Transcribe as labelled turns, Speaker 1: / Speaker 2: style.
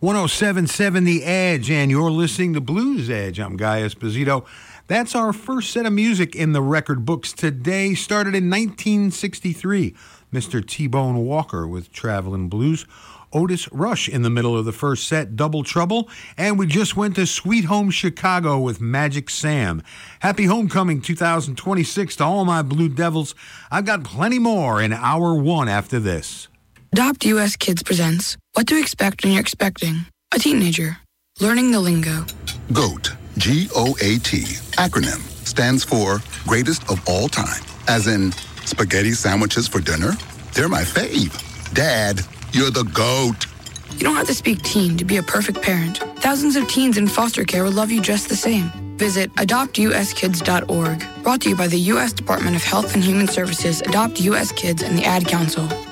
Speaker 1: 107.7 The Edge, and you're listening to Blues Edge. I'm Guy Esposito. That's our first set of music in the record books today. Started in 1963. Mr. T-Bone Walker with Travelin' Blues. Otis Rush in the middle of the first set, Double Trouble. And we just went to Sweet Home Chicago with Magic Sam. Happy Homecoming 2026 to all my Blue Devils. I've got plenty more in hour one after this.
Speaker 2: Adopt US Kids presents What to Expect When You're Expecting a Teenager. Learning the lingo.
Speaker 3: GOAT, G-O-A-T, acronym, stands for Greatest of All Time. As in, spaghetti sandwiches for dinner? They're my fave. Dad, you're the GOAT.
Speaker 2: You don't have to speak teen to be a perfect parent. Thousands of teens in foster care will love you just the same. Visit adoptuskids.org. Brought to you by the U.S. Department of Health and Human Services, Adopt U.S. Kids, and the Ad Council.